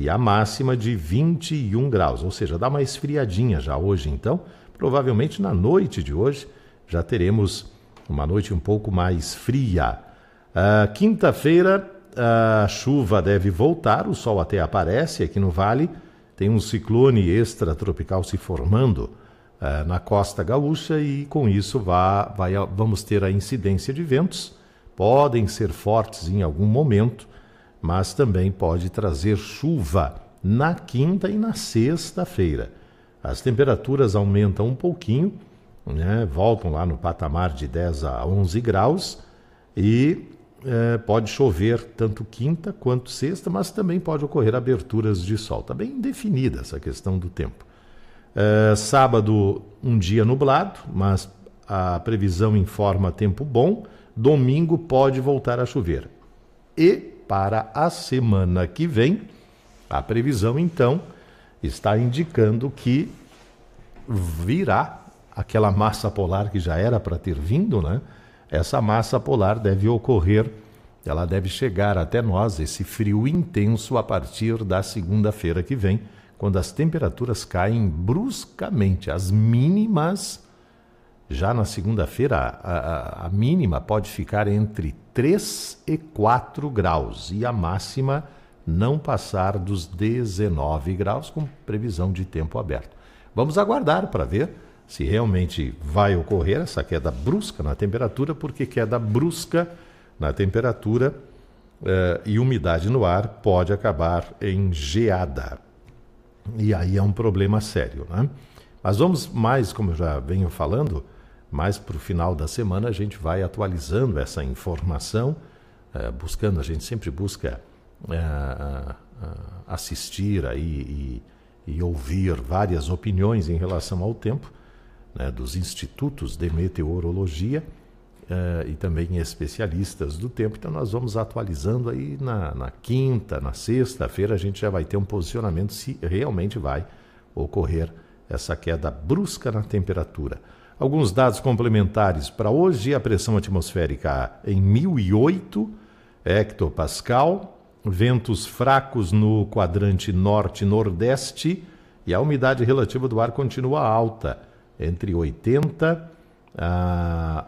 e a máxima de 21 graus, ou seja, dá uma esfriadinha já hoje então. Provavelmente na noite de hoje já teremos uma noite um pouco mais fria. Quinta-feira a chuva deve voltar, o sol até aparece aqui no vale, tem um ciclone extratropical se formando na costa gaúcha e com isso vamos ter a incidência de ventos, podem ser fortes em algum momento, mas também pode trazer chuva na quinta e na sexta-feira. As temperaturas aumentam um pouquinho, né? Voltam lá no patamar de 10 a 11 graus e pode chover tanto quinta quanto sexta, mas também pode ocorrer aberturas de sol. Está bem definida essa questão do tempo. Sábado, um dia nublado, mas a previsão informa tempo bom. Domingo pode voltar a chover. E para a semana que vem, a previsão então está indicando que virá aquela massa polar que já era para ter vindo, né? Essa massa polar deve ocorrer, ela deve chegar até nós, esse frio intenso, a partir da segunda-feira que vem, quando as temperaturas caem bruscamente. As mínimas, já na segunda-feira, a mínima pode ficar entre 3 e 4 graus e a máxima não passar dos 19 graus, com previsão de tempo aberto. Vamos aguardar para ver se realmente vai ocorrer essa queda brusca na temperatura, porque queda brusca na temperatura e umidade no ar pode acabar em geada. E aí é um problema sério, né? Mas vamos mais, como eu já venho falando, mais para o final da semana a gente vai atualizando essa informação, a gente sempre busca assistir aí e ouvir várias opiniões em relação ao tempo, né, dos institutos de meteorologia e também especialistas do tempo. Então nós vamos atualizando aí na quinta, na sexta-feira a gente já vai ter um posicionamento se realmente vai ocorrer essa queda brusca na temperatura. Alguns dados complementares para hoje: a pressão atmosférica em 1008 hectopascal, ventos fracos no quadrante norte-nordeste e a umidade relativa do ar continua alta, entre 80% a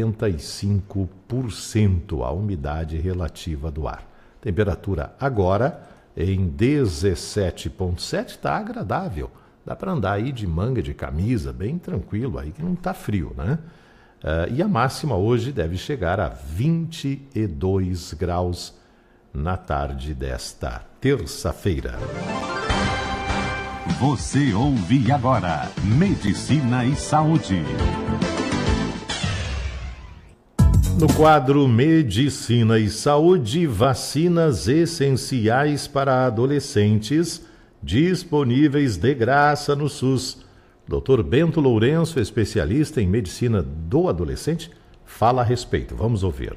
85% a umidade relativa do ar. Temperatura agora em 17,7, está agradável. Dá para andar aí de manga de camisa, bem tranquilo, aí que não está frio, né? E a máxima hoje deve chegar a 22 graus na tarde desta terça-feira. Você ouve agora Medicina e Saúde. No quadro Medicina e Saúde, vacinas essenciais para adolescentes disponíveis de graça no SUS. Dr. Bento Lourenço, especialista em medicina do adolescente, fala a respeito. Vamos ouvir.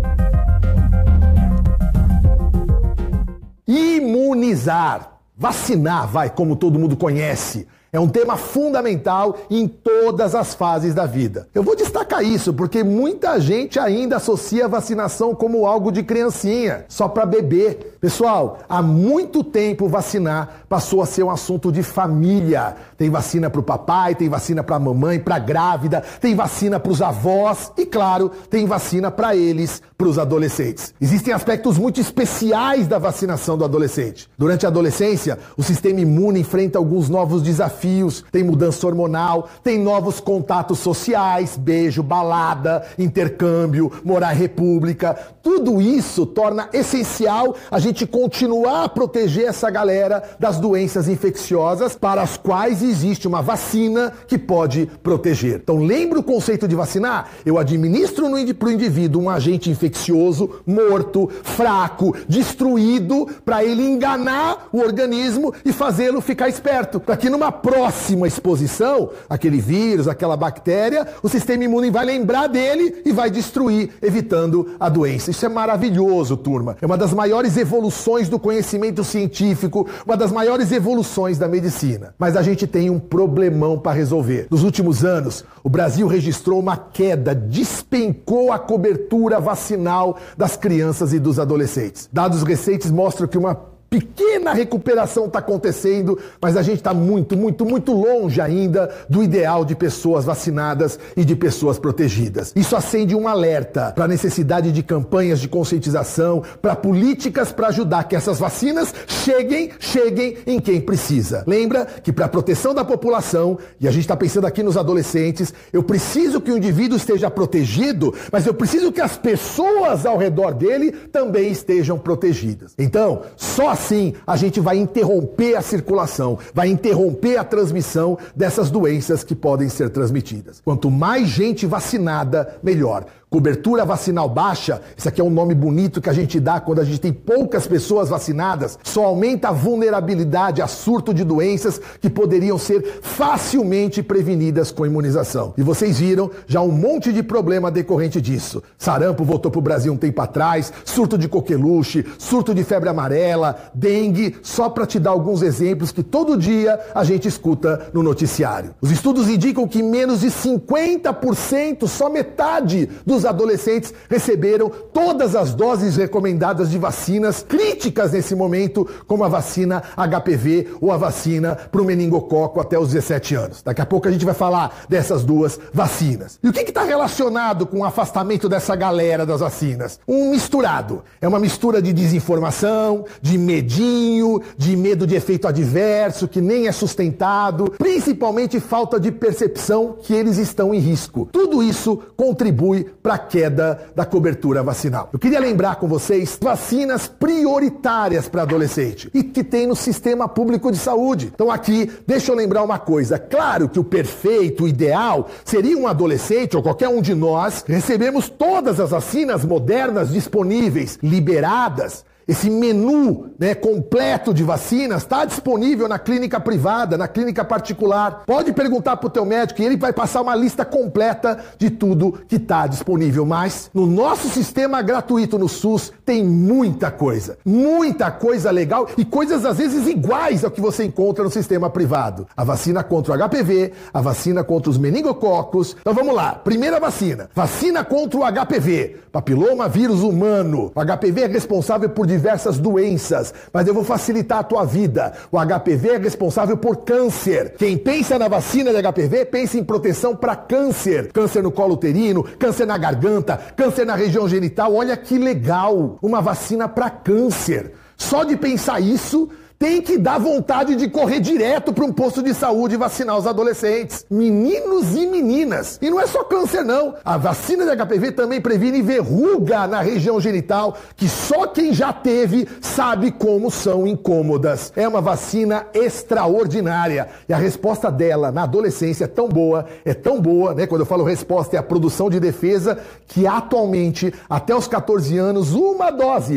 Imunizar, vacinar, como todo mundo conhece. É um tema fundamental em todas as fases da vida. Eu vou destacar isso porque muita gente ainda associa a vacinação como algo de criancinha, só para bebê. Pessoal, há muito tempo vacinar passou a ser um assunto de família. Tem vacina para o papai, tem vacina para a mamãe, para a grávida, tem vacina para os avós e, claro, tem vacina para eles, para os adolescentes. Existem aspectos muito especiais da vacinação do adolescente. Durante a adolescência, o sistema imune enfrenta alguns novos desafios, tem mudança hormonal, tem novos contatos sociais, beijo, balada, intercâmbio, morar em república. Tudo isso torna essencial a gente continuar a proteger essa galera das doenças infecciosas para as quais existe uma vacina que pode proteger. Então lembra o conceito de vacinar? Eu administro para o indivíduo um agente infeccioso, morto, fraco, destruído, para ele enganar o organismo e fazê-lo ficar esperto. Para que numa próxima exposição, aquele vírus, aquela bactéria, o sistema imune vai lembrar dele e vai destruir, evitando a doença. Isso é maravilhoso, turma. É uma das maiores evoluções do conhecimento científico, uma das maiores evoluções da medicina. Mas a gente tem um problemão para resolver. Nos últimos anos, o Brasil registrou uma queda, despencou a cobertura vacinal das crianças e dos adolescentes. Dados recentes mostram que uma pequena recuperação está acontecendo, mas a gente está muito longe ainda do ideal de pessoas vacinadas e de pessoas protegidas. Isso acende um alerta para a necessidade de campanhas de conscientização, para políticas para ajudar que essas vacinas cheguem em quem precisa. Lembra que para a proteção da população, e a gente está pensando aqui nos adolescentes, eu preciso que o indivíduo esteja protegido, mas eu preciso que as pessoas ao redor dele também estejam protegidas. Então, só assim a gente vai interromper a circulação, vai interromper a transmissão dessas doenças que podem ser transmitidas. Quanto mais gente vacinada, melhor. Cobertura vacinal baixa, isso aqui é um nome bonito que a gente dá quando a gente tem poucas pessoas vacinadas, só aumenta a vulnerabilidade a surto de doenças que poderiam ser facilmente prevenidas com imunização. E vocês viram já um monte de problema decorrente disso. Sarampo voltou para o Brasil um tempo atrás, surto de coqueluche, surto de febre amarela, dengue, só para te dar alguns exemplos que todo dia a gente escuta no noticiário. Os estudos indicam que menos de 50%, só metade dos adolescentes receberam todas as doses recomendadas de vacinas críticas nesse momento, como a vacina HPV ou a vacina para o meningococo até os 17 anos. Daqui a pouco a gente vai falar dessas duas vacinas. E o que está relacionado com o afastamento dessa galera das vacinas? Um misturado. É uma mistura de desinformação, de medinho, de medo de efeito adverso, que nem é sustentado, principalmente falta de percepção que eles estão em risco. Tudo isso contribui para a queda da cobertura vacinal. Eu queria lembrar com vocês vacinas prioritárias para adolescente e que tem no sistema público de saúde. Então aqui, deixa eu lembrar uma coisa. Claro que o perfeito, o ideal, seria um adolescente ou qualquer um de nós recebemos todas as vacinas modernas disponíveis, liberadas. Esse menu, completo de vacinas está disponível na clínica privada, na clínica particular. Pode perguntar para o teu médico e ele vai passar uma lista completa de tudo que está disponível. Mas no nosso sistema gratuito no SUS tem muita coisa legal e coisas às vezes iguais ao que você encontra no sistema privado. A vacina contra o HPV, a vacina contra os meningococos. Então vamos lá, primeira vacina contra o HPV, papiloma vírus humano. O HPV é responsável por diversas doenças, mas eu vou facilitar a tua vida. O HPV é responsável por câncer. Quem pensa na vacina de HPV, pensa em proteção para câncer. Câncer no colo uterino, câncer na garganta, câncer na região genital. Olha que legal, uma vacina para câncer. Só de pensar isso, tem que dar vontade de correr direto para um posto de saúde e vacinar os adolescentes, meninos e meninas. E não é só câncer não, a vacina de HPV também previne verruga na região genital, que só quem já teve sabe como são incômodas. É uma vacina extraordinária e a resposta dela na adolescência é tão boa, quando eu falo resposta é a produção de defesa, que atualmente, até os 14 anos, uma dose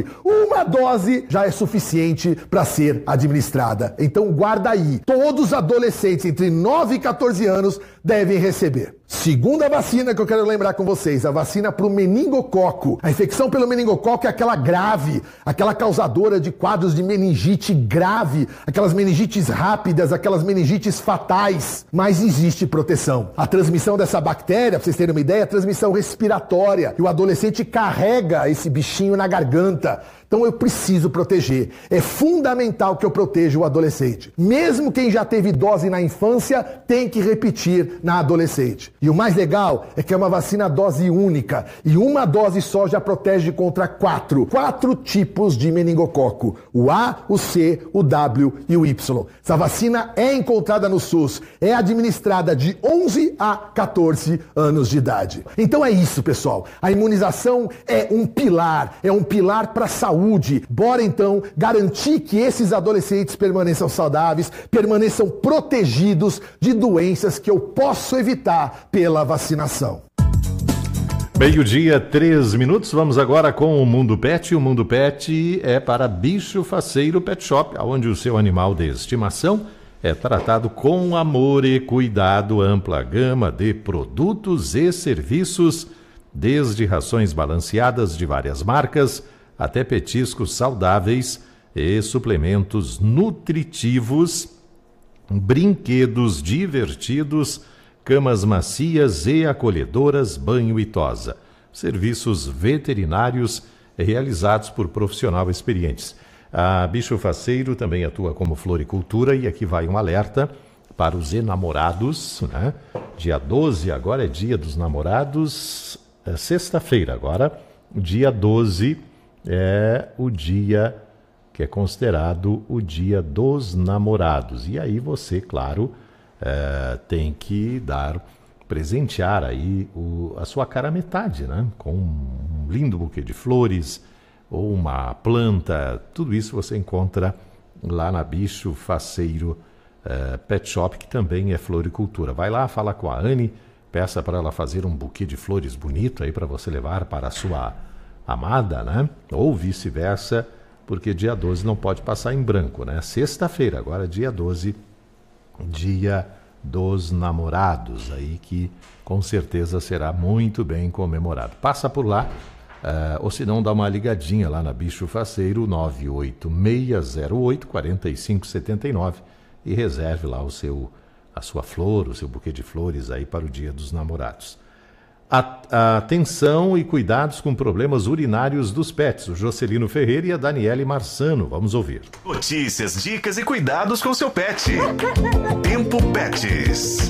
já é suficiente para ser administrada. Então guarda aí, todos os adolescentes entre 9 e 14 anos devem receber. Segunda vacina que eu quero lembrar com vocês, a vacina para o meningococo. A infecção pelo meningococo é aquela grave, aquela causadora de quadros de meningite grave, aquelas meningites rápidas, aquelas meningites fatais. Mas existe proteção. A transmissão dessa bactéria, para vocês terem uma ideia, é a transmissão respiratória. E o adolescente carrega esse bichinho na garganta. Então eu preciso proteger. É fundamental que eu proteja o adolescente. Mesmo quem já teve dose na infância, tem que repetir na adolescente. E o mais legal é que é uma vacina dose única. E uma dose só já protege contra quatro tipos de meningococo. O A, o C, o W e o Y. Essa vacina é encontrada no SUS. É administrada de 11 a 14 anos de idade. Então é isso, pessoal. A imunização é um pilar para a saúde. Bora então garantir que esses adolescentes permaneçam saudáveis, permaneçam protegidos de doenças que eu posso evitar pela vacinação. 12:03. Vamos agora com o Mundo Pet. O Mundo Pet é para Bicho Faceiro Pet Shop, onde o seu animal de estimação é tratado com amor e cuidado. Ampla gama de produtos e serviços, desde rações balanceadas de várias marcas até petiscos saudáveis e suplementos nutritivos, brinquedos divertidos, camas macias e acolhedoras, banho e tosa. Serviços veterinários realizados por profissionais experientes. A Bicho Faceiro também atua como floricultura e aqui vai um alerta para os enamorados, né? Dia 12 agora é dia dos namorados, sexta-feira agora, dia 12 é o dia que é considerado o dia dos namorados. E aí você, claro, tem que presentear aí a sua cara metade, né? Com um lindo buquê de flores ou uma planta. Tudo isso você encontra lá na Bicho Faceiro Pet Shop, que também é floricultura. Vai lá, fala com a Anne, peça para ela fazer um buquê de flores bonito aí para você levar para a sua amada, né? Ou vice-versa, porque dia 12 não pode passar em branco, né? Sexta-feira, agora dia 12, dia dos namorados, aí que com certeza será muito bem comemorado. Passa por lá, ou se não, dá uma ligadinha lá na Bicho Faceiro, 98608-4579 e reserve lá a sua flor, o seu buquê de flores aí para o dia dos namorados. Atenção e cuidados com problemas urinários dos pets. O Jocelino Ferreira e a Daniele Marsano. Vamos ouvir. Notícias, dicas e cuidados com seu pet. Tempo Pets.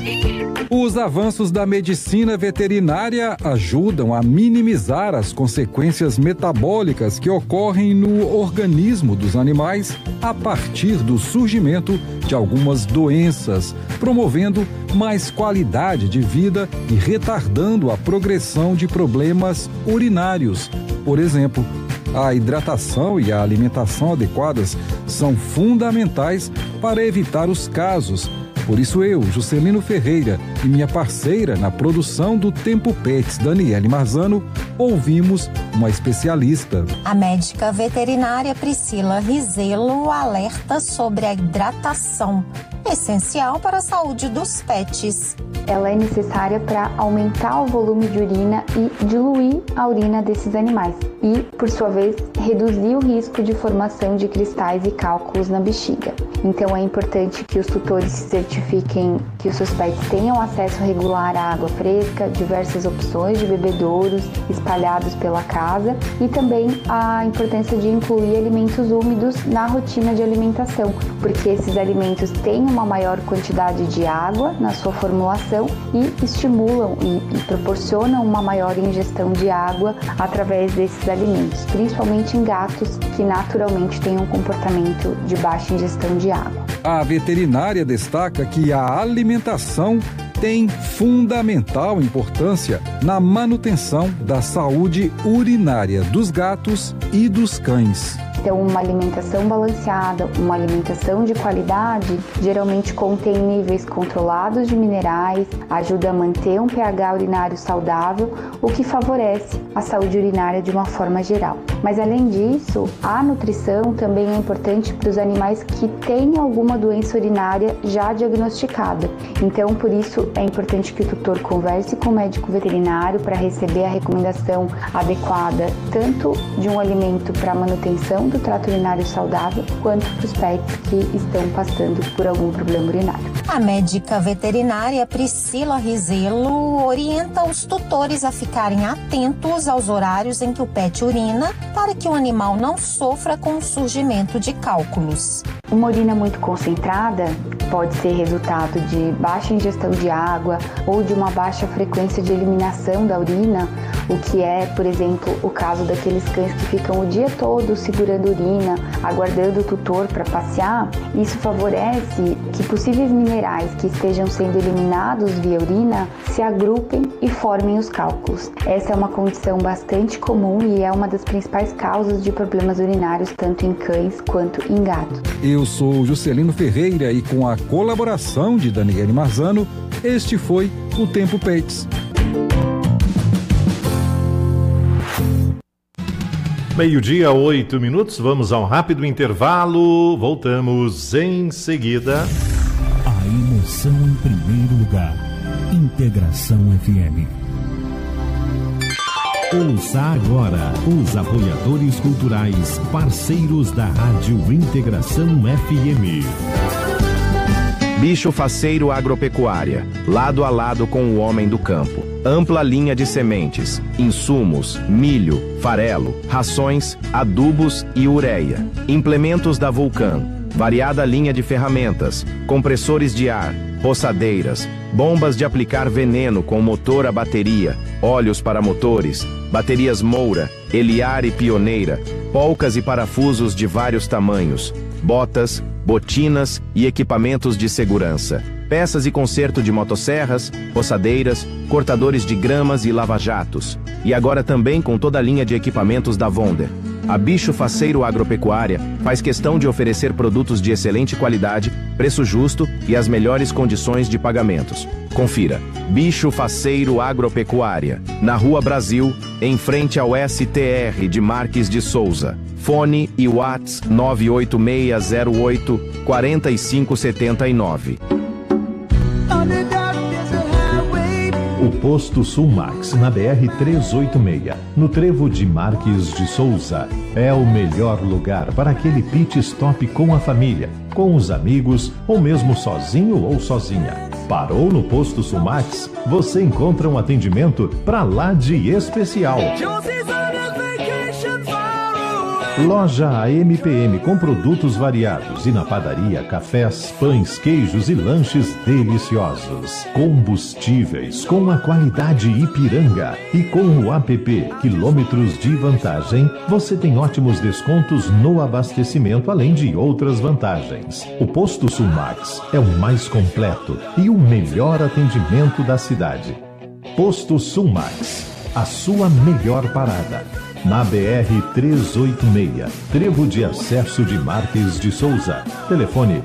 Os avanços da medicina veterinária ajudam a minimizar as consequências metabólicas que ocorrem no organismo dos animais a partir do surgimento de algumas doenças, promovendo mais qualidade de vida e retardando a progressão de problemas urinários. Por exemplo, a hidratação e a alimentação adequadas são fundamentais para evitar os casos. Por isso eu, Juscelino Ferreira, e minha parceira na produção do Tempo Pets, Daniele Marzano, ouvimos uma especialista. A médica veterinária Priscila Rizelo alerta sobre a hidratação, essencial para a saúde dos pets. Ela é necessária para aumentar o volume de urina e diluir a urina desses animais e, por sua vez, reduzir o risco de formação de cristais e cálculos na bexiga. Então é importante que os tutores se certifiquem que os seus pets tenham acesso regular à água fresca, diversas opções de bebedouros espalhados pela casa e também a importância de incluir alimentos úmidos na rotina de alimentação, porque esses alimentos têm uma maior quantidade de água na sua formulação e estimulam e proporcionam uma maior ingestão de água através desses alimentos, principalmente em gatos que naturalmente têm um comportamento de baixa ingestão de água. A veterinária destaca que a alimentação tem fundamental importância na manutenção da saúde urinária dos gatos e dos cães. Então, uma alimentação balanceada, uma alimentação de qualidade, geralmente contém níveis controlados de minerais, ajuda a manter um pH urinário saudável, o que favorece a saúde urinária de uma forma geral. Mas, além disso, a nutrição também é importante para os animais que têm alguma doença urinária já diagnosticada. Então, por isso, é importante que o tutor converse com o médico veterinário para receber a recomendação adequada, tanto de um alimento para manutenção do trato urinário saudável, quanto para os pets que estão passando por algum problema urinário. A médica veterinária Priscila Rizelo orienta os tutores a ficarem atentos aos horários em que o pet urina para que o animal não sofra com o surgimento de cálculos. Uma urina muito concentrada pode ser resultado de baixa ingestão de água ou de uma baixa frequência de eliminação da urina, o que é, por exemplo, o caso daqueles cães que ficam o dia todo segurando urina, aguardando o tutor para passear. Isso favorece que possíveis minerais que estejam sendo eliminados via urina se agrupem e formem os cálculos. Essa é uma condição bastante comum e é uma das principais causas de problemas urinários tanto em cães quanto em gatos. Eu sou Juscelino Ferreira e com a colaboração de Daniele Marzano, este foi o Tempo Pets. Meio-dia, 8 minutos, vamos a um rápido intervalo, voltamos em seguida. A emoção em primeiro lugar. Integração FM. Ouça agora os apoiadores culturais, parceiros da Rádio Integração FM. Bicho Faceiro Agropecuária, lado a lado com o homem do campo. Ampla linha de sementes, insumos, milho, farelo, rações, adubos e ureia. Implementos da Vulcan, variada linha de ferramentas, compressores de ar, roçadeiras, bombas de aplicar veneno com motor a bateria, óleos para motores, baterias Moura, Eliar e Pioneira, polcas e parafusos de vários tamanhos, botas, botinas e equipamentos de segurança, peças e conserto de motosserras, roçadeiras, cortadores de gramas e lava-jatos. E agora também com toda a linha de equipamentos da Wonder. A Bicho Faceiro Agropecuária faz questão de oferecer produtos de excelente qualidade, preço justo e as melhores condições de pagamentos. Confira. Bicho Faceiro Agropecuária, na Rua Brasil, em frente ao STR de Marques de Souza. Fone e WhatsApp 98608-4579. O Posto Sulmax, na BR-386, no trevo de Marques de Souza, é o melhor lugar para aquele pit stop com a família, com os amigos ou mesmo sozinho ou sozinha. Parou no Posto Sulmax? Você encontra um atendimento pra lá de especial. Loja AMPM com produtos variados e na padaria, cafés, pães, queijos e lanches deliciosos. Combustíveis com a qualidade Ipiranga e com o app Quilômetros de Vantagem, você tem ótimos descontos no abastecimento, além de outras vantagens. O Posto Sulmax é o mais completo e o melhor atendimento da cidade. Posto Sulmax, a sua melhor parada. Na BR-386, trevo de acesso de Marques de Souza. Telefone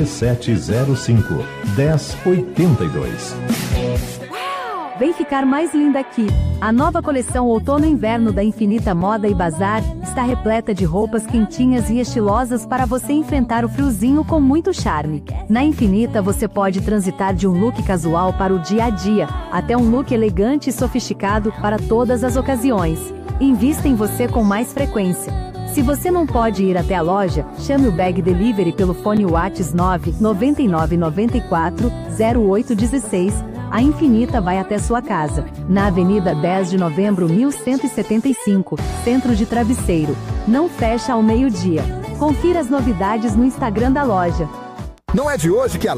3705-1082. Vem ficar mais linda aqui. A nova coleção Outono e Inverno da Infinita Moda e Bazar está repleta de roupas quentinhas e estilosas para você enfrentar o friozinho com muito charme. Na Infinita você pode transitar de um look casual para o dia a dia, até um look elegante e sofisticado para todas as ocasiões. Invista em você com mais frequência. Se você não pode ir até a loja, chame o Bag Delivery pelo fone WhatsApp 99994-0816. A Infinita vai até sua casa. Na Avenida 10 de Novembro 1175, Centro de Travesseiro. Não fecha ao meio-dia. Confira as novidades no Instagram da loja. Não é de hoje que a